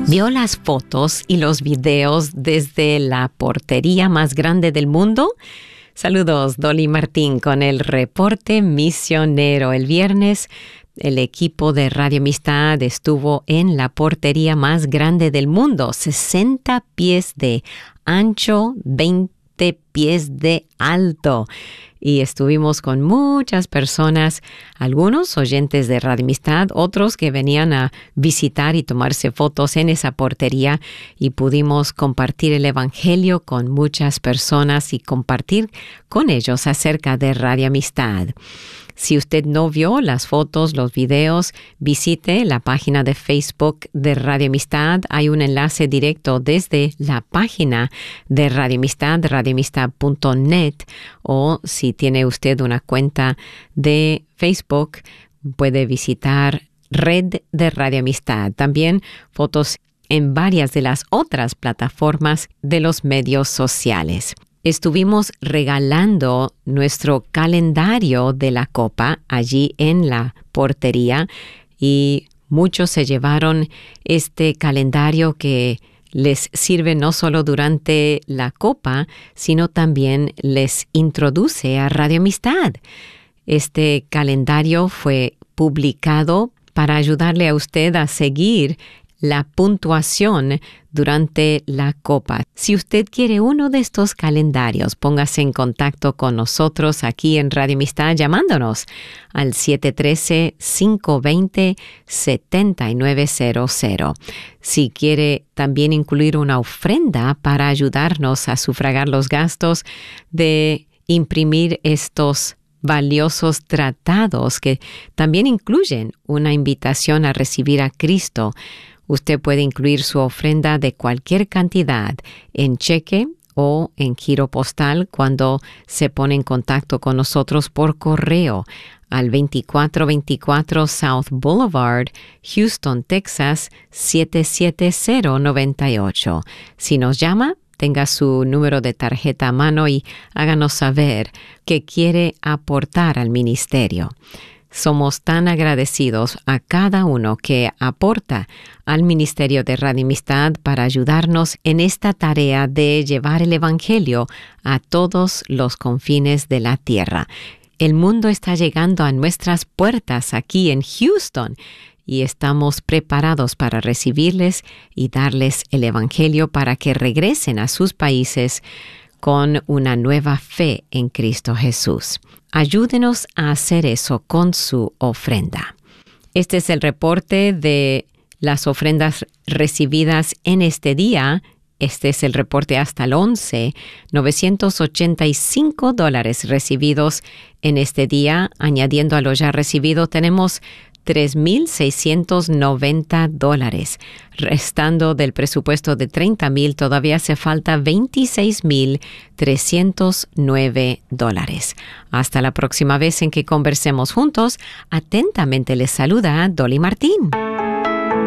¿Vio las fotos y los videos desde la portería más grande del mundo? Saludos, Dolly Martín con el reporte misionero. El viernes, el equipo de Radio Amistad estuvo en la portería más grande del mundo, 60 pies de ancho, 20 pies de alto. Y estuvimos con muchas personas, algunos oyentes de Radio Amistad, otros que venían a visitar y tomarse fotos en esa portería, y pudimos compartir el Evangelio con muchas personas y compartir con ellos acerca de Radio Amistad. Si usted no vio las fotos, los videos, visite la página de Facebook de Radio Amistad. Hay un enlace directo desde la página de Radio Amistad, radioamistad.net, o si tiene usted una cuenta de Facebook, puede visitar Red de Radio Amistad. También fotos en varias de las otras plataformas de los medios sociales. Estuvimos regalando nuestro calendario de la Copa allí en la portería, y muchos se llevaron este calendario que les sirve no solo durante la Copa, sino también les introduce a Radio Amistad. Este calendario fue publicado para ayudarle a usted a seguir la puntuación durante la Copa. Si usted quiere uno de estos calendarios, póngase en contacto con nosotros aquí en Radio Amistad llamándonos al 713-520-7900. Si quiere también incluir una ofrenda para ayudarnos a sufragar los gastos de imprimir estos valiosos tratados que también incluyen una invitación a recibir a Cristo, usted puede incluir su ofrenda de cualquier cantidad en cheque o en giro postal cuando se pone en contacto con nosotros por correo al 2424 South Boulevard, Houston, Texas 77098. Si nos llama, tenga su número de tarjeta a mano y háganos saber que quiere aportar al ministerio. Somos tan agradecidos a cada uno que aporta al Ministerio de Radio Amistad para ayudarnos en esta tarea de llevar el Evangelio a todos los confines de la tierra. El mundo está llegando a nuestras puertas aquí en Houston y estamos preparados para recibirles y darles el Evangelio para que regresen a sus países con una nueva fe en Cristo Jesús. Ayúdenos a hacer eso con su ofrenda. Este es el reporte de las ofrendas recibidas en este día. Este es el reporte hasta el 11. $985 recibidos en este día. Añadiendo a lo ya recibido, tenemos $3,690. Restando del presupuesto de $30,000, todavía hace falta $26,309. Hasta la próxima vez en que conversemos juntos. Atentamente les saluda Dolly Martín.